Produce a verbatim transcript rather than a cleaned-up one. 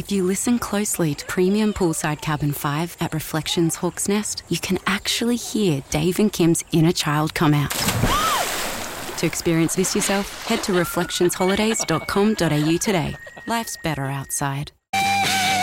If you listen closely to Premium Poolside Cabin five at Reflections Hawk's Nest, you can actually hear Dave and Kim's inner child come out. To experience this yourself, head to reflections holidays dot com dot a u today. Life's better outside.